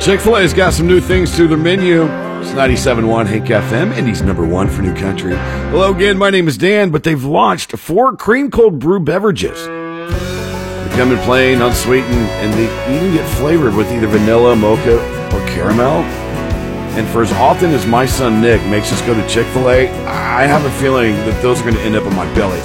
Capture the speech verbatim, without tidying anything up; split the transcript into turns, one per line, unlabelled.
Chick-fil-A's got some new things to their menu. It's ninety-seven point one Hank F M, Indy's number one for new country. Hello again, my name is Dan, but they've launched four cream cold brew beverages. They come in plain, unsweetened, and they even get flavored with either vanilla, mocha, or caramel. And for as often as my son Nick makes us go to Chick-fil-A, I have a feeling that those are going to end up in my belly.